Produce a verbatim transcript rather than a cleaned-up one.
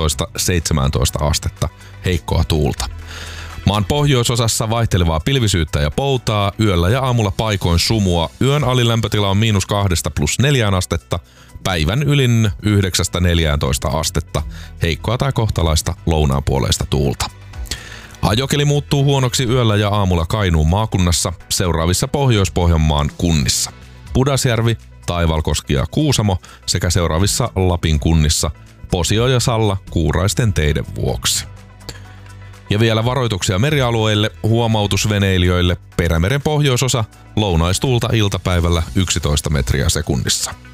kuusitoista seitsemäntoista astetta, heikkoa tuulta. Maan pohjoisosassa vaihtelevaa pilvisyyttä ja poutaa, yöllä ja aamulla paikoin sumua. Yön alilämpötila on miinus kahdesta plus neljään astetta, päivän ylin yhdeksästä neljääntoista astetta, heikkoa tai kohtalaista lounaanpuoleista tuulta. Ajokeli muuttuu huonoksi yöllä ja aamulla Kainuun maakunnassa seuraavissa Pohjois-Pohjanmaan kunnissa: Pudasjärvi, Taivalkoski ja Kuusamo sekä seuraavissa Lapin kunnissa Posio ja Salla kuuraisten teiden vuoksi. Ja vielä varoituksia merialueille, huomautus veneilijöille: Perämeren pohjoisosa, lounaistuulta iltapäivällä yksitoista metriä sekunnissa.